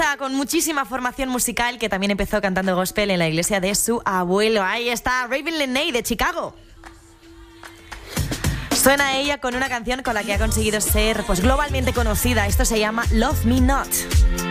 chica con muchísima formación musical que también empezó cantando gospel en la iglesia de su abuelo. Ahí está Raven Lenae de Chicago. Suena ella con una canción con la que ha conseguido ser pues globalmente conocida. Esto se llama Love Me Not.